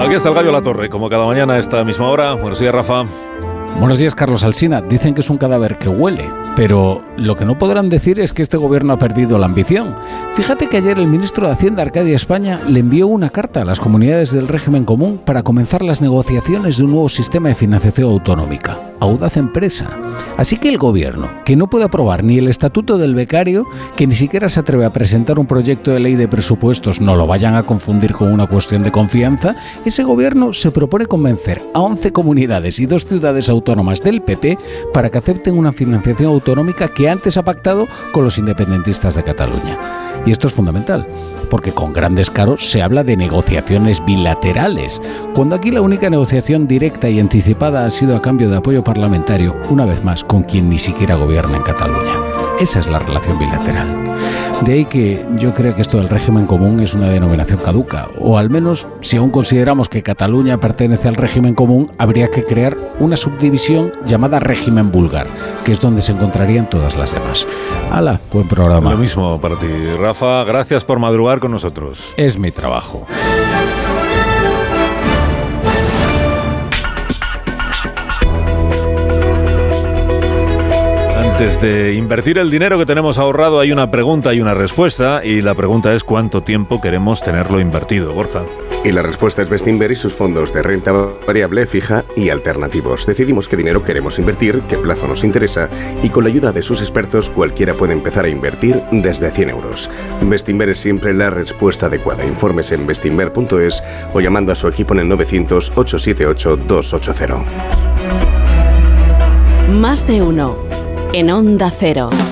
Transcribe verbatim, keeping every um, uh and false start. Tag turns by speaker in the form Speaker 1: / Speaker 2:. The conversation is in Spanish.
Speaker 1: Aquí está el Gallo La Torre, como cada mañana a esta misma hora. Buenos días, Rafa.
Speaker 2: Buenos días, Carlos Alsina. Dicen que es un cadáver que huele, pero lo que no podrán decir es que este gobierno ha perdido la ambición. Fíjate que ayer el ministro de Hacienda, Arcadia España, le envió una carta a las comunidades del régimen común para comenzar las negociaciones de un nuevo sistema de financiación autonómica, Audaz Empresa. Así que el gobierno, que no puede aprobar ni el estatuto del becario, que ni siquiera se atreve a presentar un proyecto de ley de presupuestos, no lo vayan a confundir con una cuestión de confianza, ese gobierno se propone convencer a once comunidades y dos ciudades autónomas del P P para que acepten una financiación autonómica que antes ha pactado con los independentistas de Cataluña. Y esto es fundamental, porque con gran descaro se habla de negociaciones bilaterales, cuando aquí la única negociación directa y anticipada ha sido a cambio de apoyo parlamentario, una vez más, con quien ni siquiera gobierna en Cataluña. Esa es la relación bilateral. De ahí que yo creo que esto del régimen común es una denominación caduca, o al menos, si aún consideramos que Cataluña pertenece al régimen común, habría que crear una subdivisión llamada régimen búlgar, que es donde se encontrarían todas las demás. ¡Hala! Buen programa.
Speaker 1: Lo mismo para ti, Rafa. Gracias por madrugar con nosotros.
Speaker 2: Es mi trabajo.
Speaker 1: Antes de invertir el dinero que tenemos ahorrado hay una pregunta y una respuesta, y la pregunta es ¿cuánto tiempo queremos tenerlo invertido, Borja?
Speaker 3: Y la respuesta es Bestinver y sus fondos de renta variable, fija y alternativos. Decidimos qué dinero queremos invertir, qué plazo nos interesa, y con la ayuda de sus expertos cualquiera puede empezar a invertir desde cien euros. Bestinver es siempre la respuesta adecuada. Informes en bestinver punto es o llamando a su equipo en el novecientos, ochocientos setenta y ocho, doscientos ochenta.
Speaker 4: Más de uno. En Onda Cero.